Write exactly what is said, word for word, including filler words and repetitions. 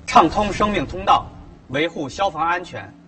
畅通生命通道，维护消防安全。